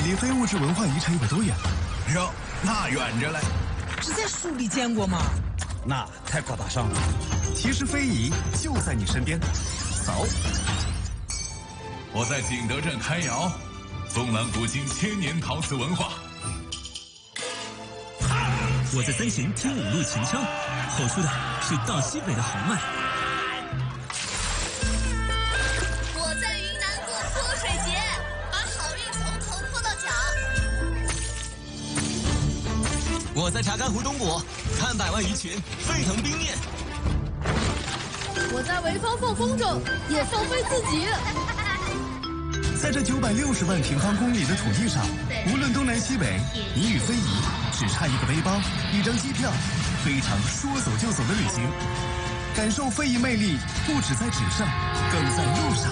离非物质文化遗产有多远？ 哟，那远着嘞。 只在书里见过吗？ 那太高大上了。 其实非遗就在你身边。走。 我在景德镇开窑，纵览古今千年陶瓷文化。 我在三秦听五路秦腔，吼出的是大西北的豪迈。 我在云南过泼水节，把好运从头泼到脚。 我在查干湖东部看百万鱼群沸腾冰面。 我在潍坊放风筝，也放飞自己。 在这960万平方公里的土地上，无论东南西北，你与非遗只差一个背包、一张机票，非常说走就走的旅行。感受非遗魅力，不只在纸上，更在路上。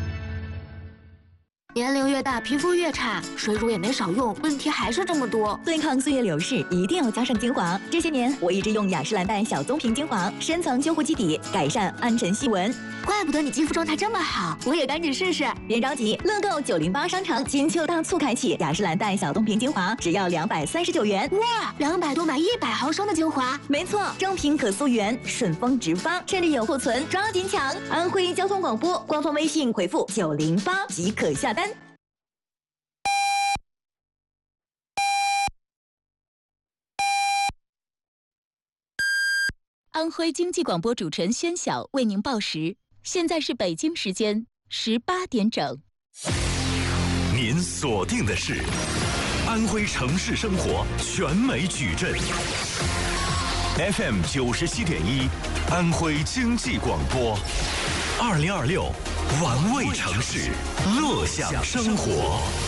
年龄越大，皮肤越差，水乳也没少用，问题还是这么多。 对抗岁月流逝，一定要加上精华。这些年，我一直用雅诗兰黛小棕瓶精华，深层修护基底，改善暗沉细纹。 怪不得你肌肤状态这么好，我也赶紧试试。 别着急，乐购908商城金秋大促开启，雅诗兰黛小棕瓶精华只要239元。 哇，200多买100毫升的精华。 没错，正品可溯源，顺丰直发，趁着有库存，抓紧抢！安徽交通广播官方微信回复908即可下单。 安徽经济广播主持人宣晓为您报时，现在是北京时间18点整。 您锁定的是安徽城市生活全美矩阵 FM 97.1，安徽经济广播，2026，玩味城市，乐享生活。